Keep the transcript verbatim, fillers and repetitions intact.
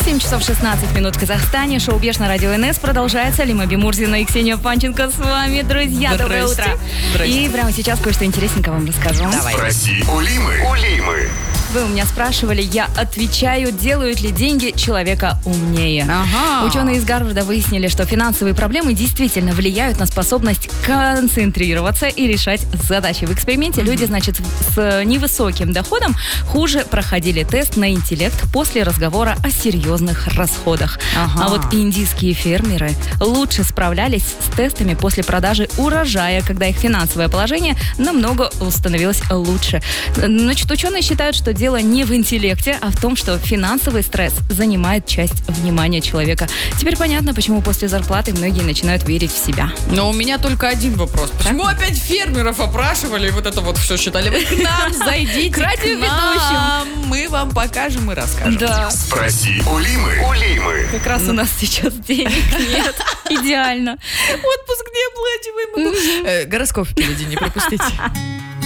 семь часов шестнадцать минут в Казахстане. Шоу «Беш» на радио эн эс продолжается. Лима Бимурзина и Ксения Панченко с вами, друзья. Здрасте. Доброе утро. Здрасте. И прямо сейчас кое-что интересненькое вам расскажу. Давай. Спроси у Лимы. У Лимы. Вы у меня спрашивали, я отвечаю, делают ли деньги человека умнее. Ага. Ученые из Гарварда выяснили, что финансовые проблемы действительно влияют на способность концентрироваться и решать задачи. В эксперименте mm-hmm. люди, значит, с невысоким доходом хуже проходили тест на интеллект после разговора о серьезных расходах. Ага. А вот индийские фермеры лучше справлялись с тестами после продажи урожая, когда их финансовое положение намного становилось лучше. Значит, ученые считают, что дело не в интеллекте, а в том, что финансовый стресс занимает часть внимания человека. Теперь понятно, почему после зарплаты многие начинают верить в себя. Но у меня только один вопрос. Почему Так? опять фермеров опрашивали и вот это вот все считали? Вы к нам зайдите, К радиоведущим. мы вам покажем и расскажем. Да. Спроси у Лимы. У Лимы. Как раз у нас сейчас денег нет. Идеально. Отпуск неоплачиваемый. Э, Гороскоп впереди не пропустите.